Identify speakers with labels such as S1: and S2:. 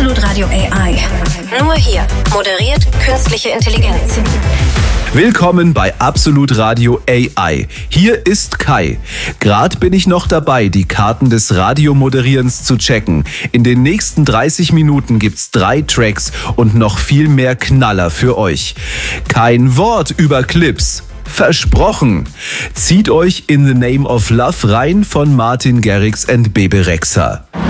S1: Absolut Radio AI. Nur hier moderiert künstliche Intelligenz.
S2: Willkommen bei Absolut Radio AI. Hier ist Kai. Gerade bin ich noch dabei, die Karten des Radiomoderierens zu checken. In den nächsten 30 Minuten gibt's 3 Tracks und noch viel mehr Knaller für euch. Kein Wort über Clips. Versprochen. Zieht euch In the Name of Love rein von Martin Garrix and Bebe Rexha.